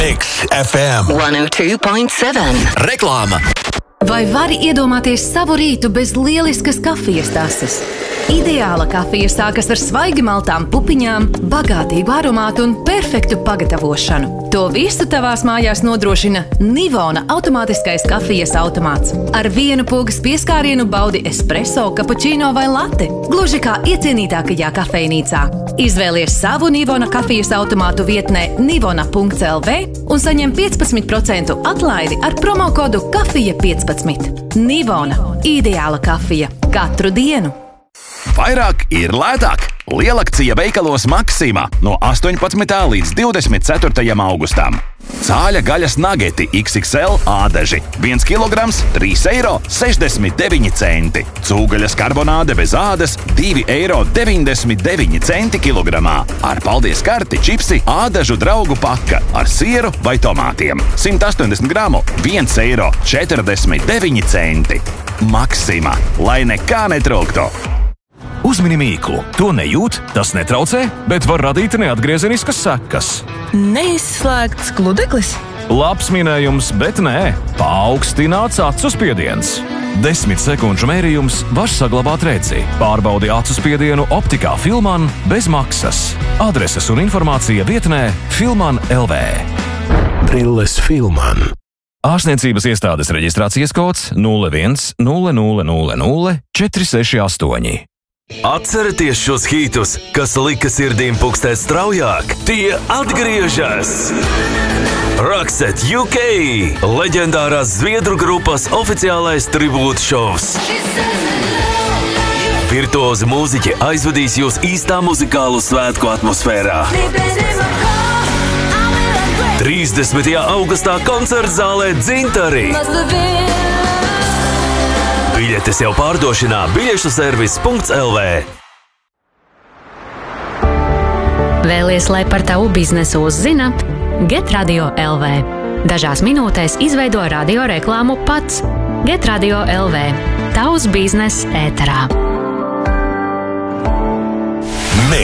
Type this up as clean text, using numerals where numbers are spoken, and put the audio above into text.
XFM 102.7. Reklāma. Vai vari iedomāties savu rītu bez lieliskas kafijas tases? Ideāla kafija sākas ar svaigi maltām pupiņām, bagātīgu aromātu un perfektu pagatavošanu. To visu tavās mājās nodrošina Nivona automātiskais kafijas automāts. Ar vienu pogas pieskārienu baudi espresso, kapučīno vai lati, gluži kā iecienītākajā kafejnīcā. Izvēlies savu Nivona kafijas automātu vietnē nivona.lv un saņem 15% atlaidi ar promokodu kafija 15. Nivona – ideāla kafija katru dienu. Vairāk ir lētāk! Lielakcija veikalos Maksimā no 18. līdz 24. augustam. Cāļa gaļas nageti XXL ādaži 1 kg 3,69 eiro. Cūgaļas karbonāde bez ādas 2,99 eiro kilogramā. Ar paldies karti čipsi ādažu draugu paka ar sieru vai tomātiem. 180 gramu 1,49 eiro. Maksimā, lai nekā netrūktu! Uzmini mīklu. To nejūt, tas netraucē, bet var radīt neatgriezeniskas sekas. Neizslēgts gludeklis? Labs minējums, bet nē. Paaugstināts acu spiediens. 10 sekundžu mērījums var saglabāt redzi. Pārbaudi acu spiedienu optikā Filman bez maksas. Adreses un informācija vietnē Filman.lv. Brilles Filman. Ārstniecības iestādes reģistrācijas kods 01 0000 468. Atcerieties šos hītus, kas lika sirdīm pukstēt straujāk? Tie atgriežas! Roxette UK! Leģendārās zviedru grupas oficiālais tribūta šovs. Virtuozi mūziķi aizvedīs jūs īstā muzikālu svētku atmosfērā. 30. augustā koncerta zālē Dzintari. Biļetes jau pārdošanā biļešu servis.lv. Vēlies, lai par tavu biznesu uzzina? Get Radio LV. Dažās minūtēs izveido radio reklāmu pats. Get Radio LV. Tavs bizness ēterā.